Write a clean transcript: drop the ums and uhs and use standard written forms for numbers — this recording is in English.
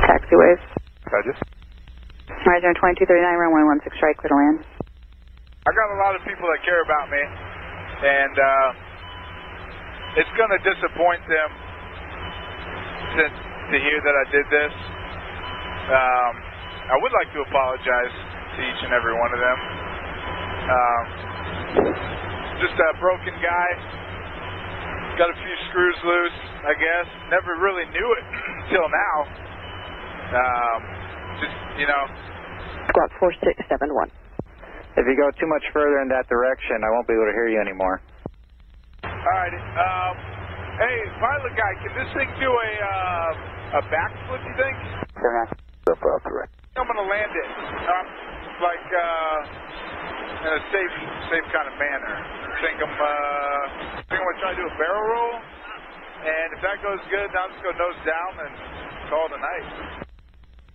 Taxiways. Roger. Horizon 2239, runway 16 strike, clear to land. I got a lot of people that care about me, and it's going to disappoint them to hear that I did this. I would like to apologize to each and every one of them. Just a broken guy. Got a few screws loose, I guess. Never really knew it until now. Just, you know. Squawk 4671. If you go too much further in that direction, I won't be able to hear you anymore. Alright, hey, pilot guy, can this thing do a backflip, you think? I'm gonna land it, in a safe kind of manner. I think I'm gonna try to do a barrel roll, and if that goes good, then I'll just go nose down and call it a night.